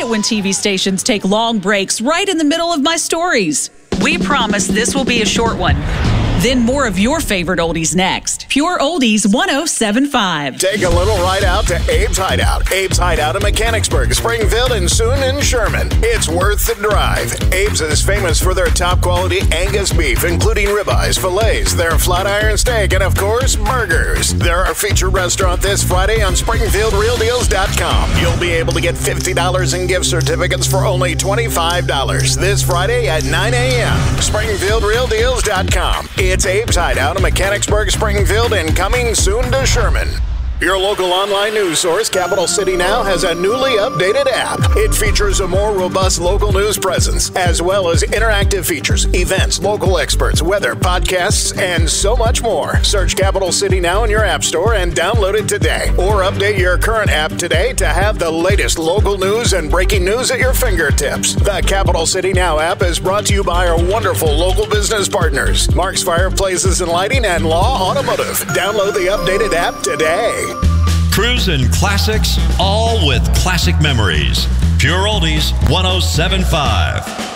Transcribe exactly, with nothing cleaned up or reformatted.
it when T V stations take long breaks right in the middle of my stories. We promise this will be a short one. Then more of your favorite oldies next. Pure Oldies one oh seven point five. Take a little ride out to Abe's Hideout. Abe's Hideout in Mechanicsburg, Springfield, and soon in Sherman. It's worth the drive. Abe's is famous for their top quality Angus beef, including ribeyes, fillets, their flat iron steak, and of course, burgers. They're our featured restaurant this Friday on Springfield Real Deals dot com. You'll be able to get fifty dollars in gift certificates for only twenty-five dollars this Friday at nine a.m. Springfield Real Deals dot com. It's Abe's Hideout in Mechanicsburg, Springfield, and coming soon to Sherman. Your local online news source, Capital City Now, has a newly updated app. It features a more robust local news presence, as well as interactive features, events, local experts, weather, podcasts, and so much more. Search Capital City Now in your app store and download it today. Or update your current app today to have the latest local news and breaking news at your fingertips. The Capital City Now app is brought to you by our wonderful local business partners, Mark's Fireplaces and Lighting and Law Automotive. Download the updated app today. Cruising classics, all with classic memories. Pure Oldies one oh seven point five.